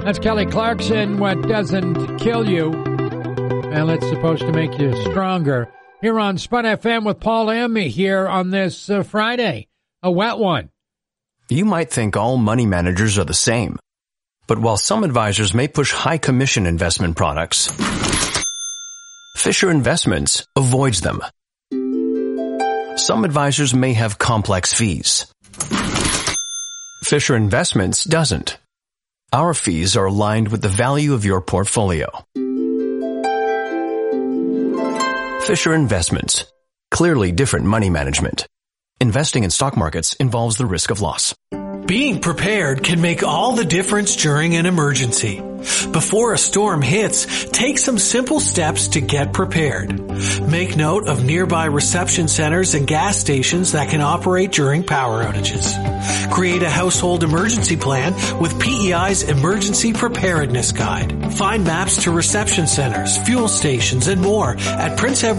That's Kelly Clarkson, What Doesn't Kill You. And it's supposed to make you stronger. Here on Spud FM with Paul M. here on this Friday, a wet one. You might think all money managers are the same. But while some advisors may push high commission investment products, Fisher Investments avoids them. Some advisors may have complex fees. Fisher Investments doesn't. Our fees are aligned with the value of your portfolio. Fisher Investments. Clearly different money management. Investing in stock markets involves the risk of loss. Being prepared can make all the difference during an emergency. Before a storm hits, take some simple steps to get prepared. Make note of nearby reception centers and gas stations that can operate during power outages. Create a household emergency plan with PEI's Emergency Preparedness Guide. Find maps to reception centers, fuel stations, and more at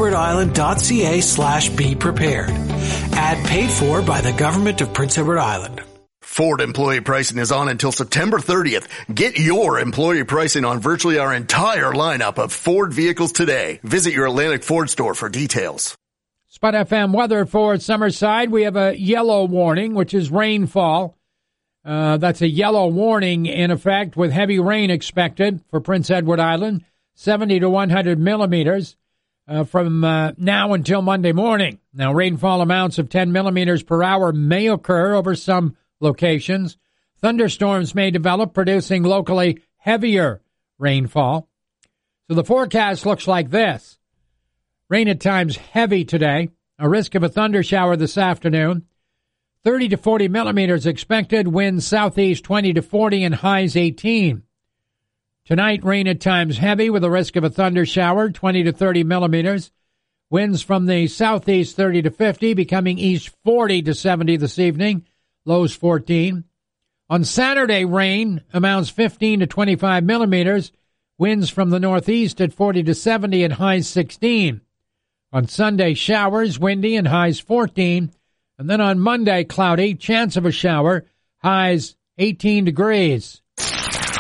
princeedwardisland.ca/be prepared. Ad paid for by the Government of Prince Edward Island. Ford employee pricing is on until September 30th. Get your employee pricing on virtually our entire lineup of Ford vehicles today. Visit your Atlantic Ford store for details. Spud FM weather for Summerside. We have a yellow warning, which is rainfall. That's a yellow warning in effect with heavy rain expected for Prince Edward Island, 70 to 100 millimeters from now until Monday morning. Now, rainfall amounts of 10 millimeters per hour may occur over some locations. Thunderstorms may develop, producing locally heavier rainfall. So the forecast looks like this. Rain at times heavy today. A risk of a thunder shower this afternoon. 30 to 40 millimeters expected. Winds southeast 20 to 40 and highs 18. Tonight, rain at times heavy with a risk of a thunder shower, 20 to 30 millimeters. Winds from the southeast 30 to 50, becoming east 40 to 70 this evening. Lows 14. On Saturday, rain amounts 15 to 25 millimeters. Winds from the northeast at 40 to 70 and highs 16. On Sunday, showers, windy and highs 14. And then on Monday, cloudy, chance of a shower, highs 18 degrees.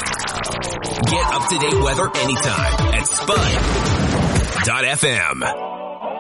Get up-to-date weather anytime at Spud.fm.